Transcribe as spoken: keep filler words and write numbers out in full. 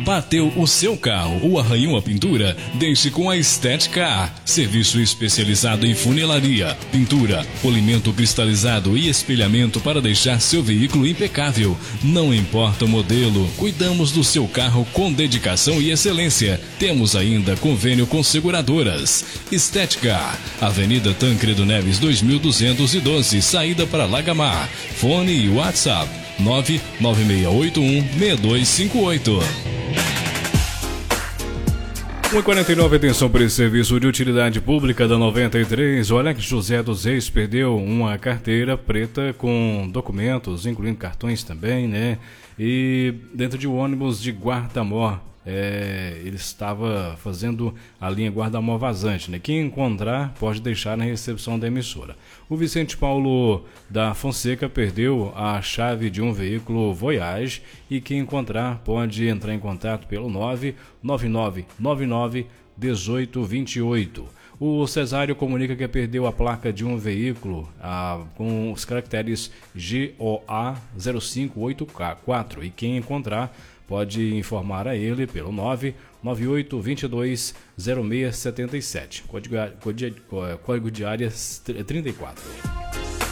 Bateu o seu carro ou arranhou a pintura? Deixe com a Estética. Serviço especializado em funilaria, pintura, polimento cristalizado e espelhamento para deixar seu veículo impecável. Não importa o modelo, cuidamos do seu carro com dedicação e excelência. Temos ainda convênio com seguradoras. Estética, Avenida Tancredo Neves dois mil duzentos e doze, saída para Lagamar. Fone e WhatsApp nove nove seis oito um seis dois cinco oito. um e quarenta e nove, atenção para esse serviço de utilidade pública da noventa e três. O Alex José dos Reis perdeu uma carteira preta com documentos, incluindo cartões também, né? E dentro de um ônibus de Guarda-Mor. É, ele estava fazendo a linha Guarda-Mor vazante, né? Quem encontrar pode deixar na recepção da emissora. O Vicente Paulo da Fonseca perdeu a chave de um veículo Voyage e quem encontrar pode entrar em contato pelo nove nove nove nove nove um oito dois oito. O Cesário comunica que perdeu a placa de um veículo ah, com os caracteres G O A zero cinco oito quatro e quem encontrar pode informar a ele pelo nove nove oito dois dois zero seis sete sete, código, código, código de área trinta e quatro.